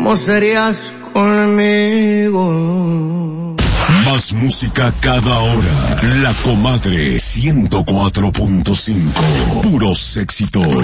¿cómo serías conmigo? Más música cada hora. La Comadre 104.5. Puros éxitos.